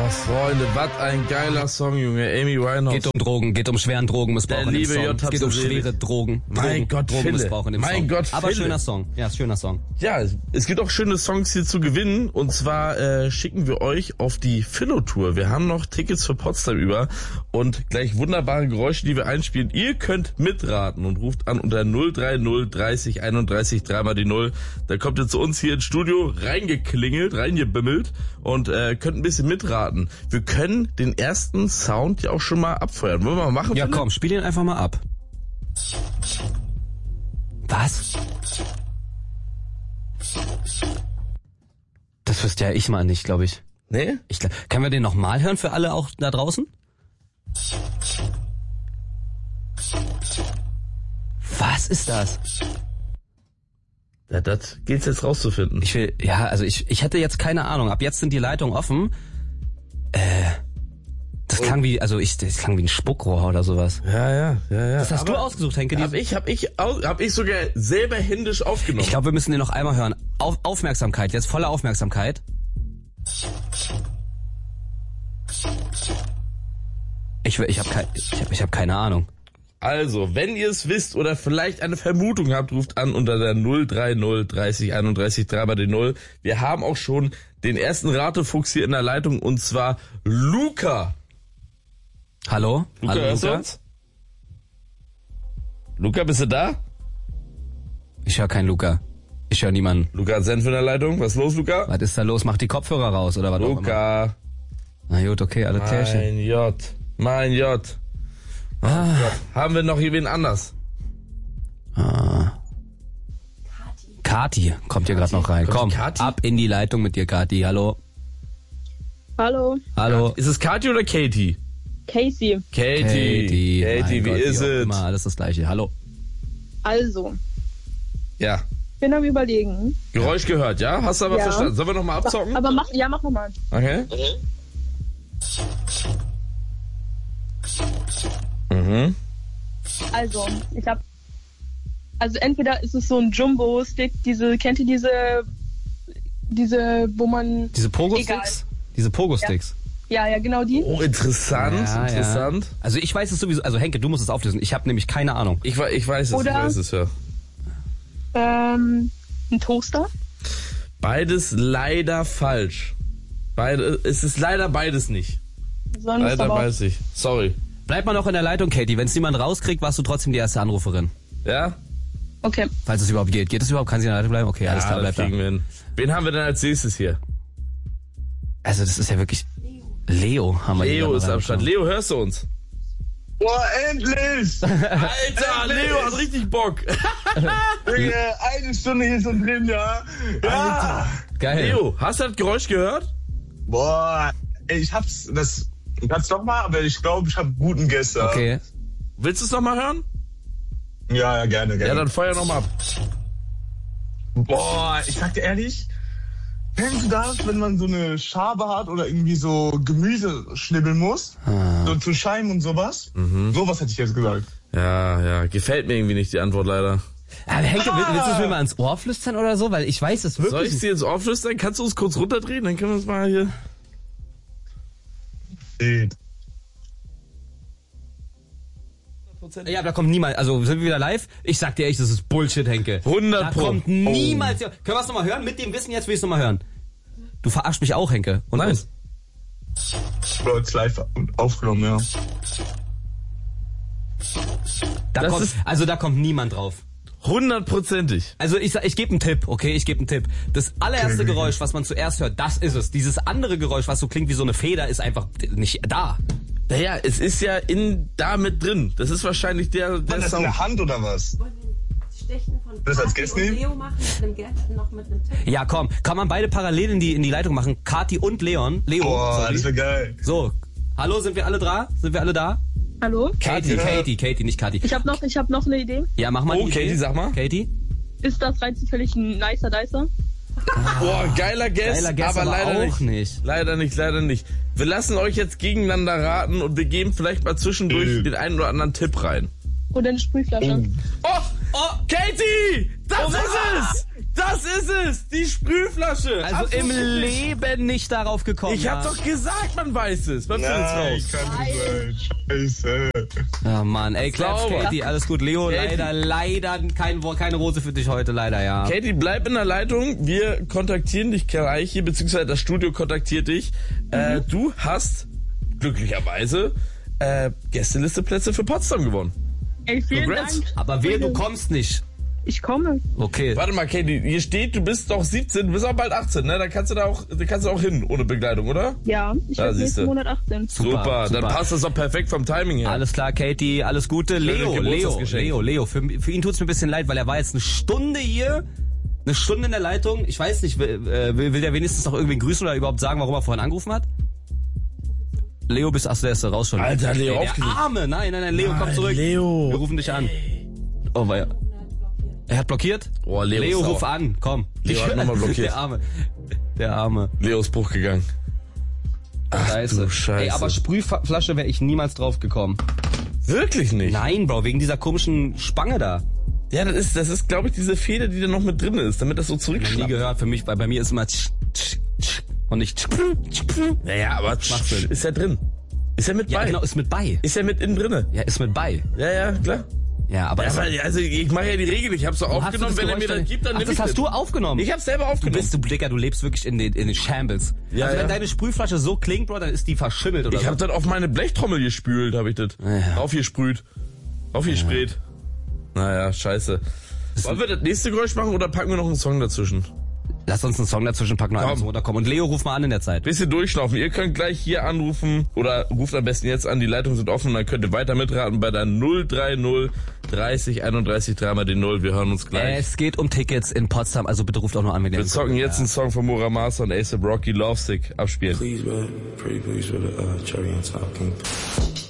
Freunde, was ein geiler Song, Junge. Amy Winehouse. Geht um Drogen, geht um schweren Drogenmissbrauch in dem Song. Es geht um schwere Drogenmissbrauch in dem Song. Mein Gott, aber schöner Song. Ja, schöner Song. Ja, es gibt auch schöne Songs hier zu gewinnen. Und zwar schicken wir euch auf die Philo-Tour. Wir haben noch Tickets für Potsdam über und gleich wunderbare Geräusche, die wir einspielen. Ihr könnt mitraten und ruft an unter 030 30 31 3 mal die 0. Da kommt ihr zu uns hier ins Studio reingeklingelt, reingebimmelt und könnt ein bisschen mitraten. Wir können den ersten Sound ja auch schon mal abfeuern. Wollen wir mal machen? Ja, Philipp? Komm, spiel ihn einfach mal ab. Was? Das wüsste ja ich mal nicht, glaube ich. Nee? Können wir den nochmal hören für alle auch da draußen? Was ist das? Ja, das geht's jetzt rauszufinden. Ich hätte jetzt keine Ahnung. Ab jetzt sind die Leitungen offen. Das klang wie, das klang wie ein Spuckrohr oder sowas. Ja. Das hast du ausgesucht, Henke. Hab ich sogar selber händisch aufgenommen. Ich glaube, wir müssen den noch einmal hören. Aufmerksamkeit, jetzt volle Aufmerksamkeit. Ich hab keine Ahnung. Also, wenn ihr es wisst oder vielleicht eine Vermutung habt, ruft an unter der 030 30 31 3 mal die 0. Wir haben auch schon den ersten Ratefuchs hier in der Leitung und zwar Luca. Hallo? Luca, Hallo, hörst du uns? Luca, bist du da? Ich höre keinen Luca. Ich höre niemanden. Luca hat Senf in der Leitung. Was ist los, Luca? Was ist da los? Mach die Kopfhörer raus oder was Luca. auch immer. Na gut, okay, alles klärchen. Mein J. Oh Gott. Haben wir noch hier wen anders? Kati kommt hier gerade noch rein. Komm, ab in die Leitung mit dir, Kati. Hallo. Hallo. Hallo. Ist es Kati oder Katie? Casey. Katie, wie ist es? Immer alles das Gleiche. Hallo. Also. Ja. Bin am Überlegen. Geräusch gehört, ja? Hast du aber verstanden. Sollen wir nochmal abzocken? Aber mach nochmal. Okay. Mhm. Also, entweder ist es so ein Jumbo-Stick, kennt ihr diese, wo man... Diese Pogo-Sticks? Diese Pogo-Sticks. Ja, genau die. Oh, interessant. Ja. Also ich weiß es sowieso, also Henke, du musst es auflösen. Ich habe nämlich keine Ahnung. Ich weiß es, ja. Ein Toaster? Beides leider falsch. Es ist leider beides nicht. Leider weiß ich. Sorry. Bleib mal noch in der Leitung, Katie. Wenn es niemand rauskriegt, warst du trotzdem die erste Anruferin. Ja? Okay. Falls es überhaupt geht. Geht es überhaupt? Kann sie in der Leitung bleiben? Okay, alles klar, bleib da. Wir hin. Wen haben wir denn als nächstes hier? Also das ist ja wirklich... Leo haben wir hier. Leo ist am Start. Leo, hörst du uns? Boah, endlich! Alter, Leo hat richtig Bock. Eine Stunde hier schon drin, ja? Alter. Geil. Leo, hast du das Geräusch gehört? Boah, ich kann's noch mal, aber ich glaube, ich habe guten gestern. Okay. Willst du es noch mal hören? Ja, gerne. Ja, dann feuer noch mal ab. Boah, ich sag dir ehrlich, kennst du das, wenn man so eine Schabe hat oder irgendwie so Gemüse schnibbeln muss? So zu Scheiben und sowas? Sowas hätte ich jetzt gesagt. Ja, gefällt mir irgendwie nicht die Antwort leider. Aber Henke, willst du es mir mal ins Ohr flüstern oder so? Weil ich weiß es wirklich. Soll ich es dir ins Ohr flüstern? Kannst du uns kurz runterdrehen? Dann können wir es mal hier... Ja, da kommt niemand. Also sind wir wieder live? Ich sag dir echt, das ist Bullshit, Henke. 100 Pro. Da kommt niemals... Können wir es nochmal hören? Mit dem Wissen jetzt will ich es nochmal hören. Du verarschst mich auch, Henke. Und nein. Bro, jetzt live aufgenommen, ja. Da kommt niemand drauf. 100%ig. Also ich gebe einen Tipp, okay? Ich gebe einen Tipp. Das allererste Geräusch, was man zuerst hört, das ist es. Dieses andere Geräusch, was so klingt wie so eine Feder, ist einfach nicht da. Naja, es ist ja da mit drin. Das ist wahrscheinlich der War das Sound. in der Hand oder was? Stechen von Das als Gast nehmen? Leo machen mit einem Tipp. Ja, komm. Kann man beide parallel in die Leitung machen? Kati und Leon. Leo. Boah, sorry. das wäre geil. So. Hallo, sind wir alle da? Hallo? Katie, nicht Kati. Ich hab noch eine Idee. Ja, mach mal die Idee. Katie, sag mal. Katie? Ist das rein zufällig ein nicer Dicer? Boah, geiler Guess, aber leider auch nicht. Leider nicht. Wir lassen euch jetzt gegeneinander raten und wir geben vielleicht mal zwischendurch den einen oder anderen Tipp rein. Oder eine Sprühflasche. Oh, Katie! Das ist es! Das Das ist es! Die Sprühflasche! Also Absolut im richtig. Leben nicht darauf gekommen. Ich hab doch gesagt, man weiß es. Was für Nein, jetzt raus? kann nicht sein. Scheiße. Ja, Mann, ey, Claps, Sauber. Katie, alles gut. Leo, Katie. leider keine Rose für dich heute, leider, ja. Katie, bleib in der Leitung. Wir kontaktieren dich gleich hier, beziehungsweise das Studio kontaktiert dich. Du hast glücklicherweise Gästelisteplätze für Potsdam gewonnen. Ey, vielen Congrats. Dank. Aber wehe, du kommst nicht. Ich komme. Okay. Warte mal, Katie, hier steht, du bist doch 17, du bist auch bald 18, ne? Da kannst du auch hin, ohne Begleitung, oder? Ja, ich Ja, werde siehste. nächsten Monat 18. Super, dann passt das doch perfekt vom Timing her. Alles klar, Katie, alles Gute. Leo, Geburtstagsgeschenk. für ihn tut's mir ein bisschen leid, weil er war jetzt eine Stunde hier, eine Stunde in der Leitung. Ich weiß nicht, will der wenigstens noch irgendwen grüßen oder überhaupt sagen, warum er vorhin angerufen hat? Leo, der ist raus schon. Alter, Leo, der aufgelegt. Arme, nein, Leo, komm zurück. Leo. Wir rufen dich an. Oh, weil er hat blockiert? Oh, Leo ist ruf sauer. an, komm. Leo hat nochmal blockiert. Der Arme. Leo ist Bruch gegangen. Ach du Scheiße. Ey, aber Sprühflasche wäre ich niemals drauf gekommen. Wirklich nicht? Nein, Bro, wegen dieser komischen Spange da. Ja, das ist glaube ich, diese Feder, die da noch mit drin ist, damit das so Nie zurückschlappt. gehört für mich, weil bei mir ist immer und nicht Naja, aber Schwachsinn. ist ja drin. Ist ja mit Ja, bei. genau, ist mit bei. Ist ja mit innen drinne. Ja, ist mit bei. Ja, klar. Ja, aber Also ich mache ja die Regel, ich hab's so aufgenommen, wenn er mir das gibt, dann Ach, nehme ich das hast du aufgenommen. Ich hab's selber Du aufgenommen. Dicker, du lebst wirklich in den Shambles. Ja, also wenn ja. deine Sprühflasche so klingt, Bro, dann ist die verschimmelt oder Ich so. hab das auf meine Blechtrommel gespült, hab ich das. Ja. Aufgesprüht. Aufgesprayt. Naja, scheiße. Wollen wir das nächste Geräusch machen oder packen wir noch einen Song dazwischen? Lass uns einen Song dazwischen packen, noch einmal zum Runterkommen. Und Leo, ruf mal an in der Zeit. Bisschen durchschnaufen. Ihr könnt gleich hier anrufen oder ruft am besten jetzt an. Die Leitungen sind offen und dann könnt ihr weiter mitraten bei der 030 30 31 3 die 0. Wir hören uns gleich. Es geht um Tickets in Potsdam, also bitte ruft auch noch an, wenn ihr... Wir zocken jetzt einen Song von Mora Master und A$AP Rocky, Lovesick, abspielen. Please, man. Pretty please with a cherry on top. King.